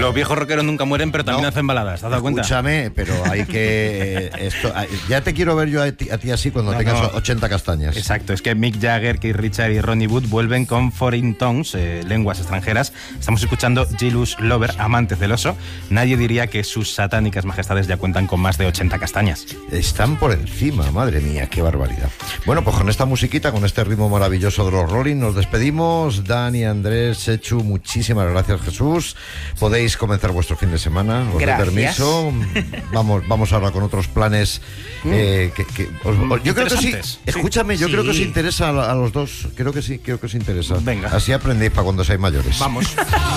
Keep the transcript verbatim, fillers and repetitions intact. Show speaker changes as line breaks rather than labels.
Los viejos rockeros nunca mueren, pero también
no,
hacen baladas, ¿te has dado cuenta?
Escúchame, pero hay que... Eh, esto, ya te quiero ver yo a ti, a ti así cuando
no,
tengas
no.
ochenta castañas.
Exacto, es que Mick Jagger, Keith Richards y Ronnie Wood vuelven con Foreign Tongues, eh, lenguas extranjeras. Estamos escuchando Jealous Lover, amantes del oso. Nadie diría que sus satánicas majestades ya cuentan con más de ochenta castañas.
Están por encima, madre mía, qué barbaridad. Bueno, pues con esta musiquita, con este ritmo maravilloso de los Rolling, nos despedimos. Dani, Andrés, Sechu, muchísimas gracias, Jesús. Podéis comenzar vuestro fin de semana, os doy permiso. Vamos, vamos ahora con otros planes. Eh, que, que, os, os, yo creo que sí. Escúchame, yo sí. creo que os interesa a, a los dos. Creo que sí, creo que os interesa.
Venga.
Así aprendéis para cuando seáis mayores.
Vamos.